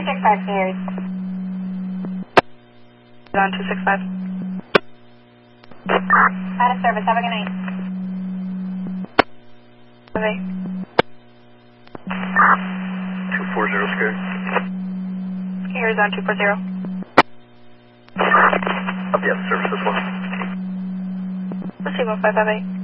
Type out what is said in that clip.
265 cleared. On 265. Out of service. Have a good night. Okay. 240 squared. Here's on 240. Yes, service this one. Receive 1558.